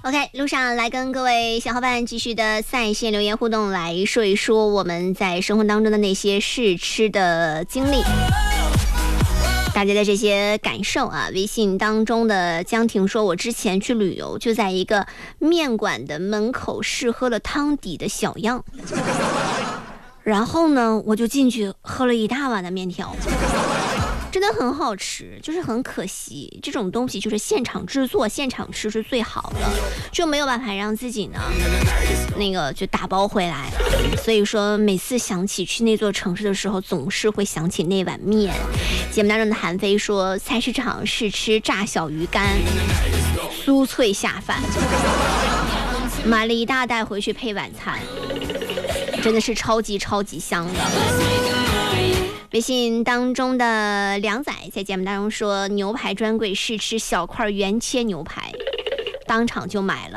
OK， 路上来跟各位小伙伴继续的在线留言互动，来说一说我们在生活当中的那些试吃的经历，大家的这些感受啊。微信当中的江婷说，我之前去旅游就在一个面馆的门口试喝了汤底的小样，然后呢我就进去喝了一大碗的面条，真的很好吃，就是很可惜，这种东西就是现场制作现场吃是最好的，就没有办法让自己呢那个就打包回来。所以说每次想起去那座城市的时候，总是会想起那碗面。节目当中的韩飞说，菜市场试吃炸小鱼干，酥脆下饭，买了一大袋回去配晚餐，真的是超级香的。微信当中的梁仔在节目当中说，牛排专柜试吃小块原切牛排，当场就买了。